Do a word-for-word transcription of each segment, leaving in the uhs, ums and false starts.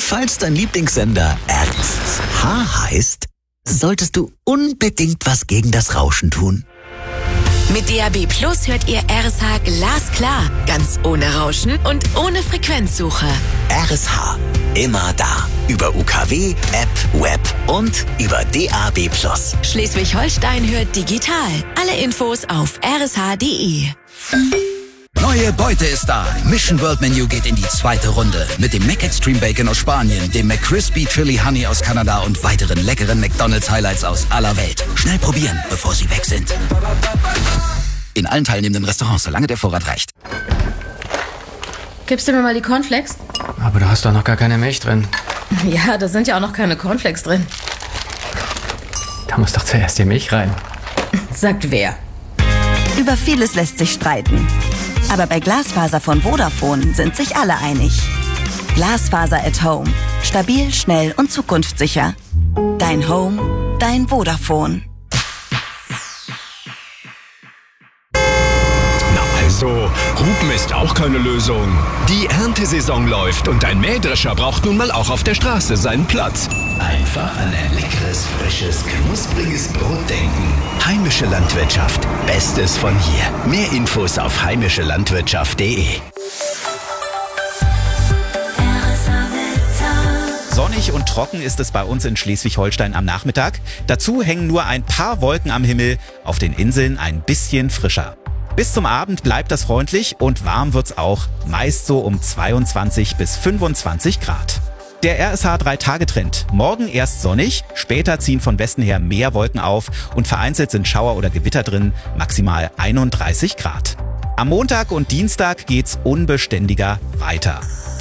falls dein Lieblingssender R S H heißt, solltest du unbedingt was gegen das Rauschen tun. Mit D A B Plus hört ihr R S H glasklar, ganz ohne Rauschen und ohne Frequenzsuche. R S H, immer da. Über U K W, App, Web und über D A B Plus. Schleswig-Holstein hört digital. Alle Infos auf r s h punkt d e. Neue Beute ist da. Mission World Menu geht in die zweite Runde. Mit dem Mac Extreme Bacon aus Spanien, dem McCrispy Chili Honey aus Kanada und weiteren leckeren McDonald's Highlights aus aller Welt. Schnell probieren, bevor sie weg sind. In allen teilnehmenden Restaurants, solange der Vorrat reicht. Gibst du mir mal die Cornflakes? Aber da hast doch noch gar keine Milch drin. Ja, da sind ja auch noch keine Cornflakes drin. Da muss doch zuerst die Milch rein. Sagt wer? Über vieles lässt sich streiten. Aber bei Glasfaser von Vodafone sind sich alle einig. Glasfaser at Home. Stabil, schnell und zukunftssicher. Dein Home, dein Vodafone. So, Hupen ist auch keine Lösung. Die Erntesaison läuft und ein Mähdrescher braucht nun mal auch auf der Straße seinen Platz. Einfach an ein leckeres, frisches, knuspriges Brot denken. Heimische Landwirtschaft. Bestes von hier. Mehr Infos auf heimische landwirtschaft punkt d e. Sonnig und trocken ist es bei uns in Schleswig-Holstein am Nachmittag. Dazu hängen nur ein paar Wolken am Himmel, auf den Inseln ein bisschen frischer. Bis zum Abend bleibt das freundlich und warm wird's auch, meist so um zweiundzwanzig bis fünfundzwanzig Grad. Der R S H drei Tage Trend. Morgen erst sonnig, später ziehen von Westen her mehr Wolken auf und vereinzelt sind Schauer oder Gewitter drin, maximal einunddreißig Grad. Am Montag und Dienstag geht's unbeständiger weiter.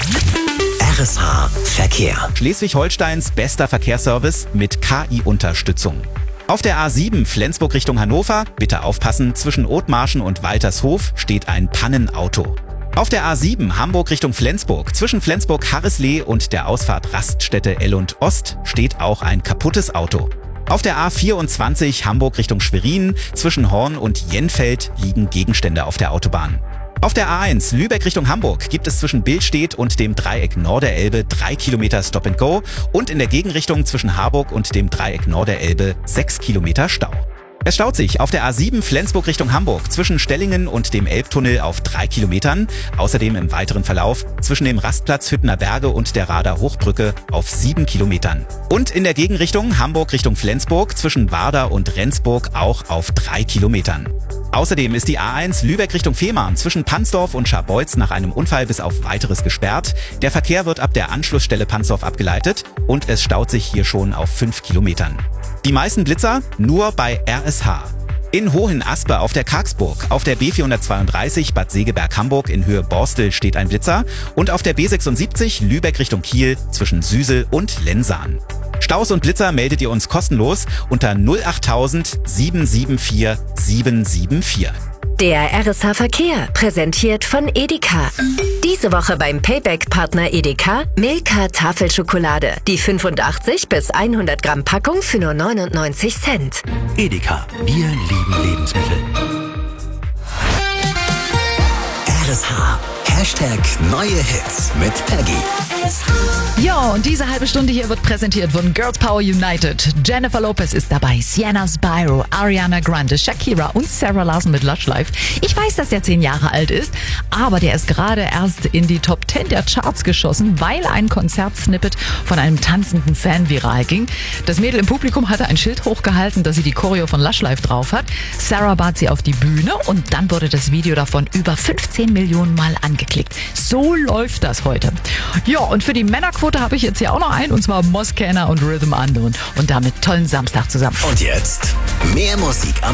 R S H Verkehr. Schleswig-Holsteins bester Verkehrsservice mit K I-Unterstützung. Auf der A sieben Flensburg Richtung Hannover, bitte aufpassen, zwischen Othmarschen und Waltershof steht ein Pannenauto. Auf der A sieben Hamburg Richtung Flensburg, zwischen Flensburg-Harrislee und der Ausfahrt Raststätte Ellund Ost steht auch ein kaputtes Auto. Auf der A vierundzwanzig Hamburg Richtung Schwerin, zwischen Horn und Jenfeld liegen Gegenstände auf der Autobahn. Auf der A eins Lübeck Richtung Hamburg gibt es zwischen Billstedt und dem Dreieck Norderelbe drei Kilometer Stop and Go und in der Gegenrichtung zwischen Harburg und dem Dreieck Norderelbe sechs Kilometer Stau. Es staut sich auf der A sieben Flensburg Richtung Hamburg zwischen Stellingen und dem Elbtunnel auf drei Kilometern, außerdem im weiteren Verlauf zwischen dem Rastplatz Hüttener Berge und der Rader Hochbrücke auf sieben Kilometern. Und in der Gegenrichtung Hamburg Richtung Flensburg zwischen Warder und Rendsburg auch auf drei Kilometern. Außerdem ist die A eins Lübeck Richtung Fehmarn zwischen Pansdorf und Scharbeutz nach einem Unfall bis auf Weiteres gesperrt. Der Verkehr wird ab der Anschlussstelle Pansdorf abgeleitet und es staut sich hier schon auf fünf Kilometern. Die meisten Blitzer nur bei R S H. In Hohenaspe auf der Kargsburg, auf der B vierhundertzweiunddreißig Bad Segeberg-Hamburg in Höhe Borstel steht ein Blitzer und auf der B sechsundsiebzig Lübeck Richtung Kiel zwischen Süsel und Lensahn. Staus und Blitzer meldet ihr uns kostenlos unter null achttausend sieben sieben vier sieben sieben vier. Der R S H Verkehr, präsentiert von Edeka. Diese Woche beim Payback-Partner Edeka Milka Tafelschokolade. Die fünfundachtzig bis hundert Gramm Packung für nur neunundneunzig Cent. Edeka, wir lieben Lebensmittel. R S H, Hashtag neue Hits mit Peggy. Ja, und diese halbe Stunde hier wird präsentiert von Girls Power United. Jennifer Lopez ist dabei, Sienna Spyro, Ariana Grande, Shakira und Sarah Larson mit Lush Life. Ich weiß, dass der zehn Jahre alt ist, aber der ist gerade erst in die Top zehn der Charts geschossen, weil ein Konzertsnippet von einem tanzenden Fan viral ging. Das Mädel im Publikum hatte ein Schild hochgehalten, dass sie die Choreo von Lush Life drauf hat. Sarah bat sie auf die Bühne und dann wurde das Video davon über fünfzehn Millionen Mal angeklickt. So läuft das heute. Ja, und für die Männerquote habe ich jetzt hier auch noch einen, und zwar Moscana und Rhythm Unknown. Und damit tollen Samstag zusammen. Und jetzt mehr Musik am